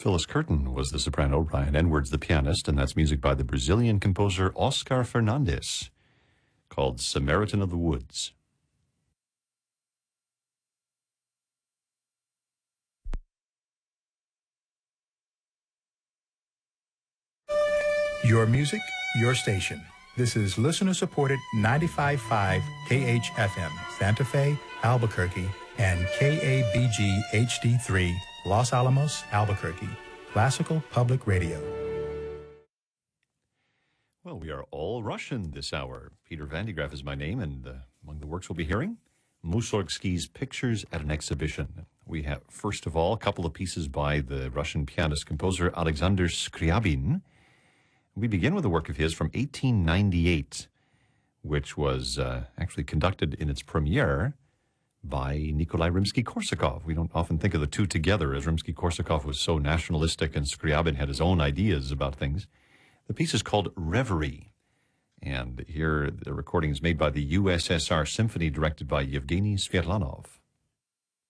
Phyllis Curtin was the soprano, Ryan Edwards the pianist, and that's music by the Brazilian composer Oscar Fernandes, called Samaritan of the Woods. Your music, your station. This is listener-supported 95.5 KHFM, Santa Fe, Albuquerque, and KABG HD3, Los Alamos, Albuquerque. Classical Public Radio. Well, we are all Russian this hour. Peter Van de Graaff is my name, and among the works we'll be hearing, Mussorgsky's Pictures at an Exhibition. We have, first of all, a couple of pieces by the Russian pianist-composer Alexander Scriabin. We begin with a work of his from 1898, which was actually conducted in its premiere by Nikolai Rimsky-Korsakov. We don't often think of the two together, as Rimsky-Korsakov was so nationalistic and Scriabin had his own ideas about things. The piece is called Reverie, and here the recording is made by the USSR Symphony, directed by Yevgeny Svetlanov.